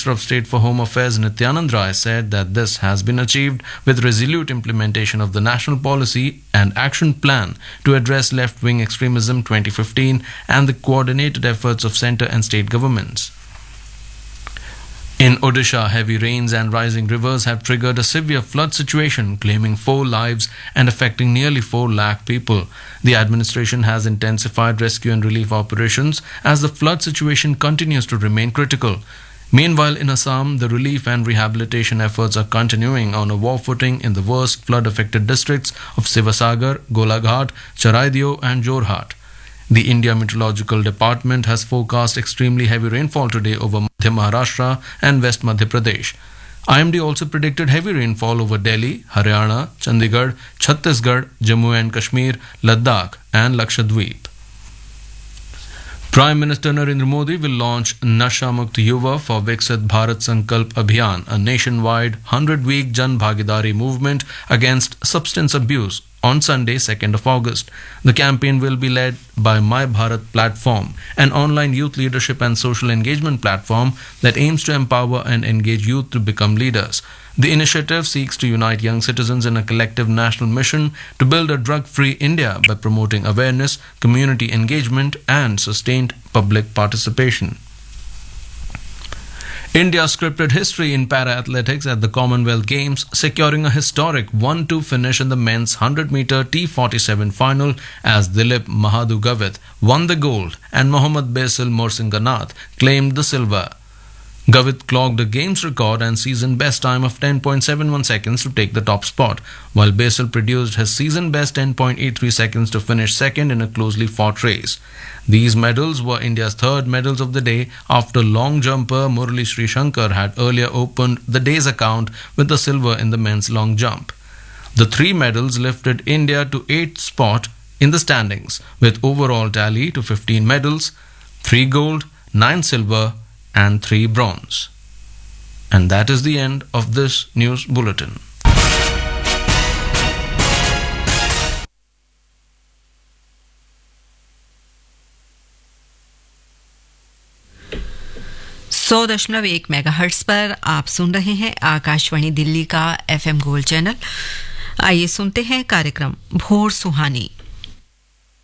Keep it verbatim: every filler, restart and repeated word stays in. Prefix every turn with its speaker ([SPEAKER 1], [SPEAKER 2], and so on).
[SPEAKER 1] Minister of State for Home Affairs Nityanand Rai said that this has been achieved with resolute implementation of the National Policy and Action Plan to address left-wing extremism twenty fifteen and the coordinated efforts of centre and state governments. In Odisha, heavy rains and rising rivers have triggered a severe flood situation, claiming four lives and affecting nearly four lakh people. The administration has intensified rescue and relief operations as the flood situation continues to remain critical. Meanwhile, in Assam, the relief and rehabilitation efforts are continuing on a war footing in the worst flood-affected districts of Sivasagar, Golaghat, Charaidio and Jorhat. The India Meteorological Department has forecast extremely heavy rainfall today over Madhya Maharashtra and West Madhya Pradesh. I M D also predicted heavy rainfall over Delhi, Haryana, Chandigarh, Chhattisgarh, Jammu and Kashmir, Ladakh and Lakshadweep. Prime Minister Narendra Modi will launch Nasha Mukt Yuva for Viksit Bharat Sankalp Abhiyan, a nationwide hundred-week Jan Bhagidari movement against substance abuse, on Sunday, second of August. The campaign will be led by My Bharat Platform, an online youth leadership and social engagement platform that aims to empower and engage youth to become leaders. The initiative seeks to unite young citizens in a collective national mission to build a drug-free India by promoting awareness, community engagement, and sustained public participation. India scripted history in para-athletics at the Commonwealth Games, securing a historic one two finish in the men's one hundred meter T forty-seven final as Dilip Mahadu Gavit won the gold and Mohammad Basil Morsinganath claimed the silver. Gavit clocked a games record and season best time of ten point seven one seconds to take the top spot, while Basil produced his season best ten point eight three seconds to finish second in a closely fought race. These medals were India's third medals of the day after long jumper Murali Srishankar had earlier opened the day's account with the silver in the men's long jump. The three medals lifted India to eighth spot in the standings, with overall tally to fifteen medals, three gold, nine silver and three bronze. And that is the end of this news bulletin.
[SPEAKER 2] सौ दशमलव एक megahertz पर आप सुन रहे हैं आकाशवाणी दिल्ली का FM gold channel. आइए सुनते हैं कार्यक्रम भोर सुहानी।